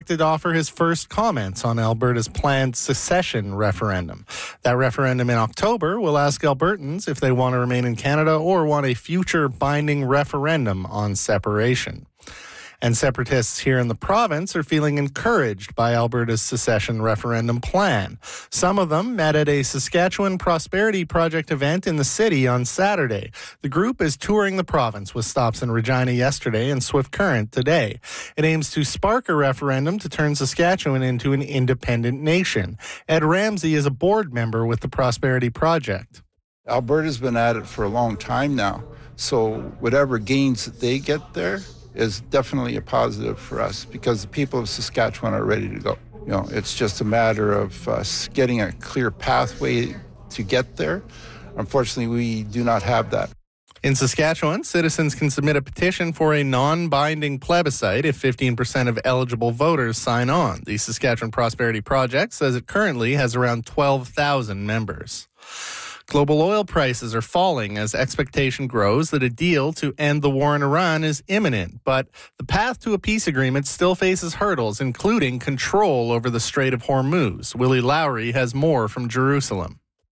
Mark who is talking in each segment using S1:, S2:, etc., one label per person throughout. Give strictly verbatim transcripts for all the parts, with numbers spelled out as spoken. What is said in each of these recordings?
S1: expected to offer his first comments on Alberta's planned secession referendum. That referendum in October will ask Albertans if they want to remain in Canada or want a future binding referendum on separation. And separatists here in the province are feeling encouraged by Alberta's secession referendum plan. Some of them met at a Saskatchewan Prosperity Project event in the city on Saturday. The group is touring the province with stops in Regina yesterday and Swift Current today. It aims to spark a referendum to turn Saskatchewan into an independent nation. Ed Ramsey is a board member with the Prosperity Project.
S2: Alberta's been at it for a long time now, so whatever gains that they get there is definitely a positive for us because the people of Saskatchewan are ready to go. You know, it's just a matter of us getting a clear pathway to get there. Unfortunately, we do not have that.
S1: In Saskatchewan, citizens can submit a petition for a non-binding plebiscite if fifteen percent of eligible voters sign on. The Saskatchewan Prosperity Project says it currently has around twelve thousand members. Global oil prices are falling as expectation grows that a deal to end the war in Iran is imminent. But the path to a peace agreement still faces hurdles, including control over the Strait of Hormuz. Willie Lowry has more from Jerusalem.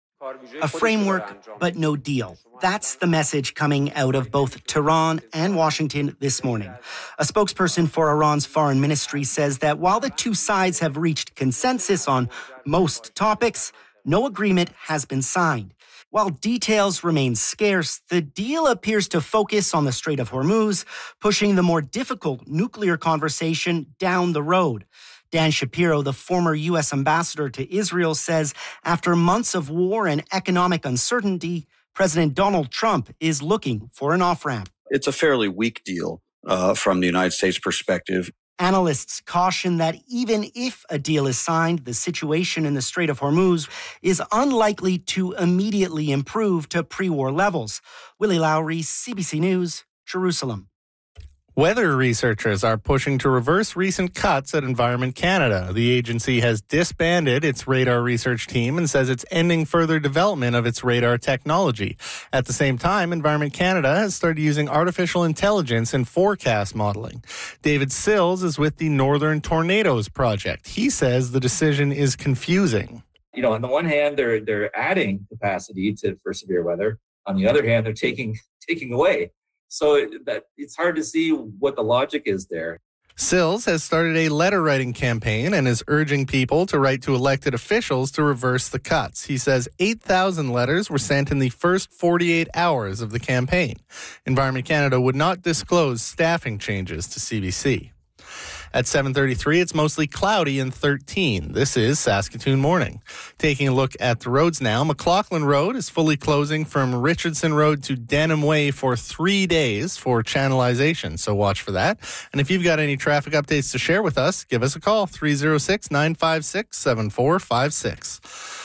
S3: A framework, but no deal. That's the message coming out of both Tehran and Washington this morning. A spokesperson for Iran's foreign ministry says that while the two sides have reached consensus on most topics, no agreement has been signed. While details remain scarce, the deal appears to focus on the Strait of Hormuz, pushing the more difficult nuclear conversation down the road. Dan Shapiro, the former U S ambassador to Israel, says after months of war and economic uncertainty, President Donald Trump is looking for an off-ramp.
S4: It's a fairly weak deal uh, from the United States perspective.
S3: Analysts caution that even if a deal is signed, the situation in the Strait of Hormuz is unlikely to immediately improve to pre-war levels. Willie Lowry, C B C News, Jerusalem.
S1: Weather researchers are pushing to reverse recent cuts at Environment Canada. The agency has disbanded its radar research team and says it's ending further development of its radar technology. At the same time, Environment Canada has started using artificial intelligence in forecast modeling. David Sills is with the Northern Tornadoes Project. He says the decision is confusing.
S5: You know, on the one hand, they're they're adding capacity to for severe weather. On the other hand, they're taking taking away. So it, that it's hard to see what the logic is there.
S1: Sills has started a letter-writing campaign and is urging people to write to elected officials to reverse the cuts. He says eight thousand letters were sent in the first forty-eight hours of the campaign. Environment Canada would not disclose staffing changes to C B C. At seven thirty-three, it's mostly cloudy and thirteen. This is Saskatoon Morning. Taking a look at the roads now, McLaughlin Road is fully closing from Richardson Road to Denham Way for three days for channelization, so watch for that. And if you've got any traffic updates to share with us, give us a call, three oh six, nine five six, seven four five six.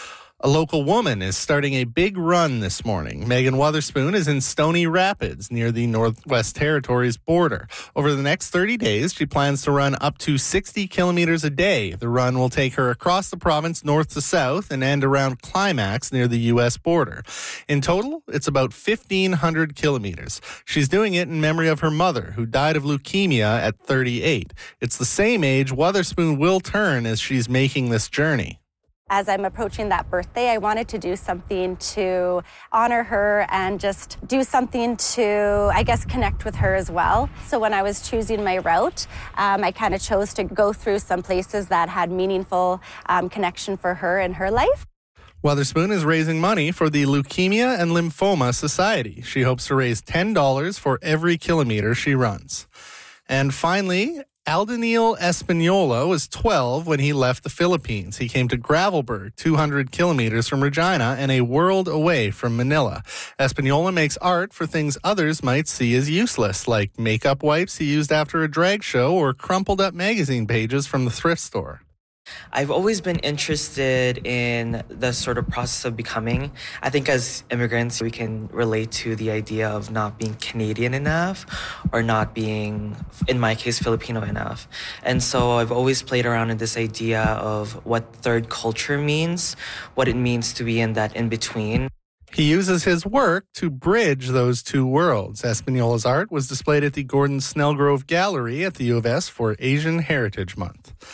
S1: A local woman is starting a big run this morning. Megan Wotherspoon is in Stony Rapids near the Northwest Territories border. Over the next thirty days, she plans to run up to sixty kilometers a day. The run will take her across the province north to south and end around Climax near the U S border. In total, it's about fifteen hundred kilometers. She's doing it in memory of her mother, who died of leukemia at thirty-eight. It's the same age Wotherspoon will turn as she's making this journey.
S6: As I'm approaching that birthday, I wanted to do something to honor her and just do something to, I guess, connect with her as well. So when I was choosing my route, um, I kind of chose to go through some places that had meaningful um, connection for her in her life.
S1: Wotherspoon is raising money for the Leukemia and Lymphoma Society. She hopes to raise ten dollars for every kilometer she runs. And finally, Aldaniel Espanola was twelve when he left the Philippines. He came to Gravelburg, two hundred kilometers from Regina and a world away from Manila. Espanola makes art for things others might see as useless, like makeup wipes he used after a drag show or crumpled up magazine pages from the thrift store.
S7: I've always been interested in the sort of process of becoming. I think as immigrants, we can relate to the idea of not being Canadian enough or not being, in my case, Filipino enough. And so I've always played around in this idea of what third culture means, what it means to be in that in-between.
S1: He uses his work to bridge those two worlds. Espanola's art was displayed at the Gordon Snellgrove Gallery at the U of S for Asian Heritage Month.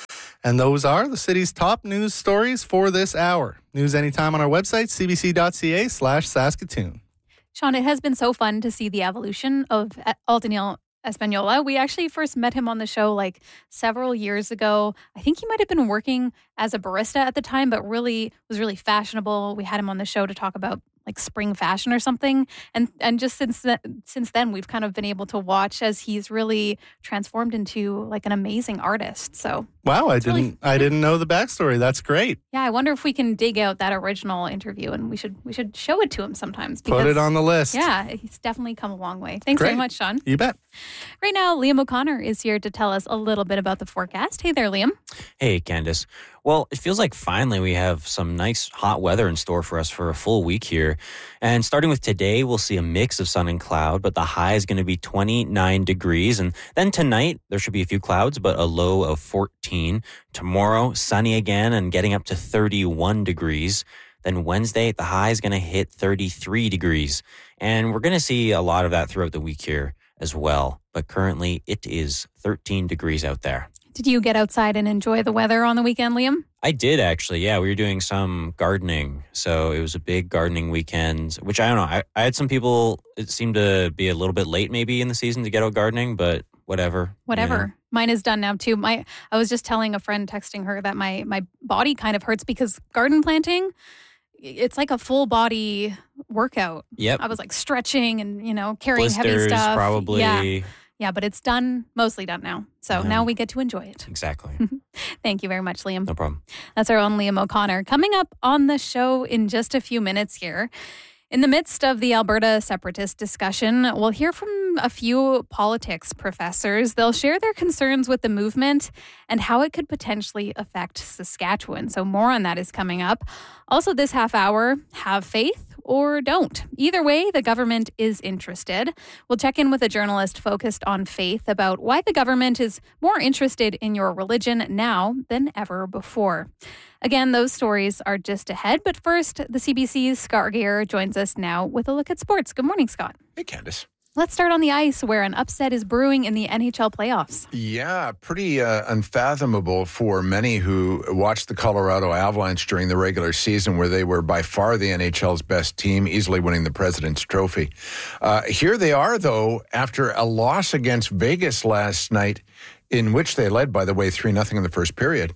S1: And those are the city's top news stories for this hour. News anytime on our website, cbc.ca slash Saskatoon.
S8: Sean, it has been so fun to see the evolution of Aldenil Espanola. We actually first met him on the show like several years ago. I think he might have been working as a barista at the time, but really was really fashionable. We had him on the show to talk about like spring fashion or something. And and just since the, since then, we've kind of been able to watch as he's really transformed into like an amazing artist. So
S1: wow, I didn't
S8: really,
S1: I didn't know the backstory. That's great.
S8: Yeah, I wonder if we can dig out that original interview and we should we should show it to him sometimes. Because,
S1: put it on the list.
S8: Yeah, he's definitely come a long way. Thanks
S1: great.
S8: very much, Sean.
S1: You bet.
S8: Right now, Liam O'Connor is here to tell us a little bit about the forecast. Hey there, Liam.
S9: Hey, Candace. Well, it feels like finally we have some nice hot weather in store for us for a full week here. And starting with today, we'll see a mix of sun and cloud, but the high is going to be twenty-nine degrees. And then tonight, there should be a few clouds, but a low of fourteen. Tomorrow, sunny again and getting up to thirty-one degrees. Then Wednesday, the high is going to hit thirty-three degrees. And we're going to see a lot of that throughout the week here as well. But currently, it is thirteen degrees out there.
S8: Did you get outside and enjoy the weather on the weekend, Liam?
S9: I did, actually. Yeah, we were doing some gardening. So it was a big gardening weekend, which I don't know. I, I had some people, it seemed to be a little bit late maybe in the season to get out gardening, but whatever.
S8: Whatever.
S9: You know?
S8: Mine is done now too. My I was just telling a friend, texting her, that my, my body kind of hurts because garden planting, it's like a full body workout.
S9: Yep.
S8: I was like stretching and, you know, carrying
S9: Blisters,
S8: heavy stuff.
S9: probably.
S8: Yeah. Yeah, but it's done, mostly done now. So
S9: Yeah.
S8: now we get to enjoy it.
S9: Exactly.
S8: Thank you very much, Liam.
S9: No problem.
S8: That's our own Liam O'Connor. Coming up on the show in just a few minutes here. In the midst of the Alberta separatist discussion, we'll hear from a few politics professors. They'll share their concerns with the movement and how it could potentially affect Saskatchewan. So more on that is coming up. Also this half hour, have faith or don't. Either way, the government is interested. We'll check in with a journalist focused on faith about why the government is more interested in your religion now than ever before. Again, those stories are just ahead. But first, the C B C's Scott Gear joins us now with a look at sports. Good morning, Scott.
S10: Hey, Candace.
S8: Let's start on the ice, where an upset is brewing in the N H L playoffs.
S10: Yeah, pretty uh, unfathomable for many who watched the Colorado Avalanche during the regular season, where they were by far the N H L's best team, easily winning the President's Trophy. Uh, here they are, though, after a loss against Vegas last night, in which they led, by the way, three nothing in the first period.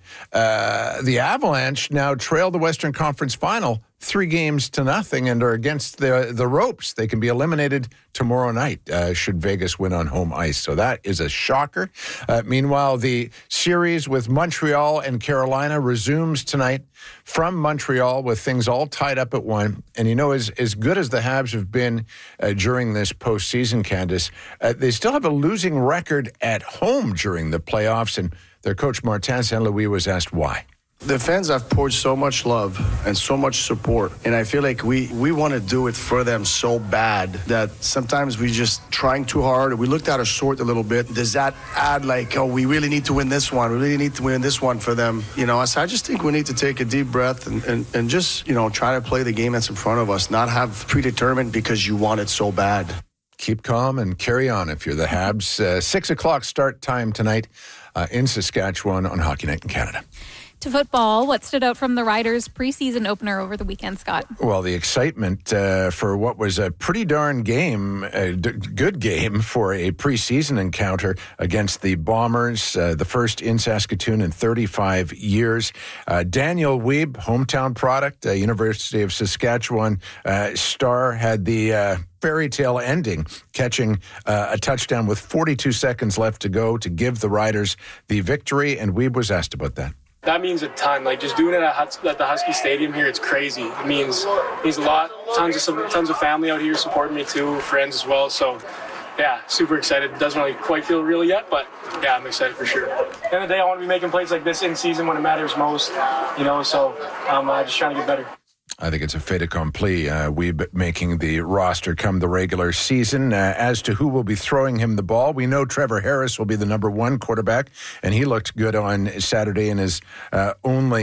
S10: Uh, the Avalanche now trail the Western Conference Final three games to nothing and are against the the ropes. They can be eliminated tomorrow night uh, should Vegas win on home ice. So that is a shocker. Uh, meanwhile, the series with Montreal and Carolina resumes tonight from Montreal with things all tied up at one. And you know, as, as good as the Habs have been uh, during this postseason, Candace, uh, they still have a losing record at home during the playoffs. And their coach, Martin Saint Louis, was asked why.
S11: The fans have poured so much love and so much support, and I feel like we, we want to do it for them so bad that sometimes we just trying too hard. We looked at our sort a little bit. Does that add like, oh, we really need to win this one. We really need to win this one for them. You know, so I just think we need to take a deep breath and, and, and just, you know, try to play the game that's in front of us, not have predetermined because you want it so bad.
S10: Keep calm and carry on if you're the Habs. Uh, six o'clock start time tonight uh, in Saskatchewan on Hockey Night in Canada.
S8: To football, what stood out from the Riders' preseason opener over the weekend, Scott?
S10: Well, the excitement uh, for what was a pretty darn game, a d- good game for a preseason encounter against the Bombers, uh, the first in Saskatoon in thirty-five years. Uh, Daniel Wiebe, hometown product, uh, University of Saskatchewan uh, star, had the uh, fairy tale ending, catching uh, a touchdown with forty-two seconds left to go to give the Riders the victory, and Wiebe was asked about that.
S12: That means a ton. Like just doing it at, Hus- at the Husky Stadium here, it's crazy. It means means a lot. Tons of tons of family out here supporting me too, friends as well. So, yeah, super excited. Doesn't really quite feel real yet, but yeah, I'm excited for sure. At the end of the day, I want to be making plays like this in season when it matters most. You know, so I'm uh, just trying to get better.
S10: I think it's a fait accompli. Uh, Wiebe making the roster come the regular season. Uh, as to who will be throwing him the ball, we know Trevor Harris will be the number one quarterback, and he looked good on Saturday in his uh, only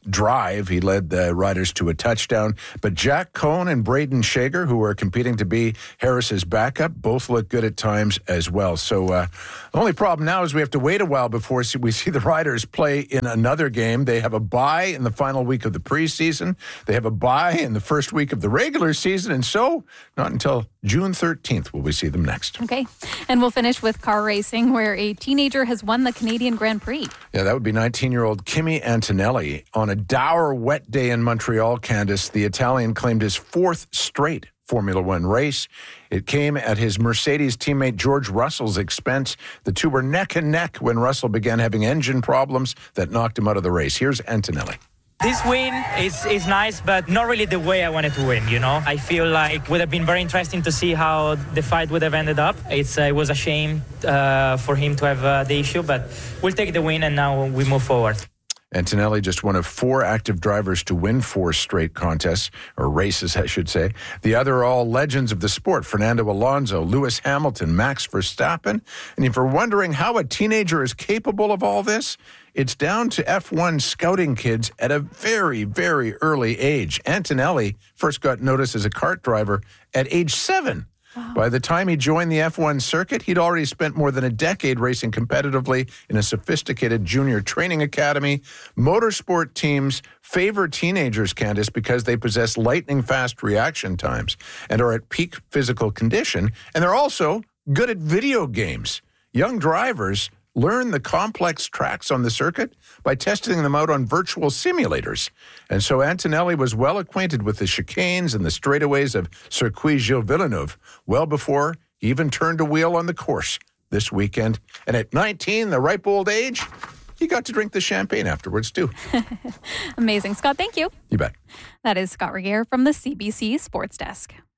S10: drive. He led the riders to a touchdown. But Jack Cohn and Braden Shager, who are competing to be Harris's backup, both look good at times as well. So uh, the only problem now is we have to wait a while before we see the riders play in another game. They have a bye in the final week of the preseason. They have a bye in the first week of the regular season. And so not until June thirteenth will we see them next.
S8: Okay. And we'll finish with car racing, where a teenager has won the Canadian Grand Prix.
S10: Yeah, that would be nineteen-year-old Kimi Antonelli. On a dour, wet day in Montreal, Candace, the Italian claimed his fourth straight Formula One race. It came at his Mercedes teammate George Russell's expense. The two were neck and neck when Russell began having engine problems that knocked him out of the race. Here's Antonelli.
S13: This win is, is nice, but not really the way I wanted to win, you know? I feel like it would have been very interesting to see how the fight would have ended up. It's, uh, it was a shame uh, for him to have uh, the issue, but we'll take the win and now we move forward.
S10: Antonelli, just one of four active drivers to win four straight contests, or races, I should say. The other are all legends of the sport: Fernando Alonso, Lewis Hamilton, Max Verstappen. And if you're wondering how a teenager is capable of all this, it's down to F one scouting kids at a very, very early age. Antonelli first got noticed as a kart driver at age seven. Wow. By the time he joined the F one circuit, he'd already spent more than a decade racing competitively in a sophisticated junior training academy. Motorsport teams favor teenagers, Candace, because they possess lightning-fast reaction times and are at peak physical condition, and they're also good at video games. Young drivers learn the complex tracks on the circuit by testing them out on virtual simulators. And so Antonelli was well acquainted with the chicanes and the straightaways of Circuit Gilles Villeneuve well before he even turned a wheel on the course this weekend. And at nineteen, the ripe old age, he got to drink the champagne afterwards, too.
S8: Amazing. Scott, thank you.
S10: You bet.
S8: That is Scott Regier from the C B C Sports Desk.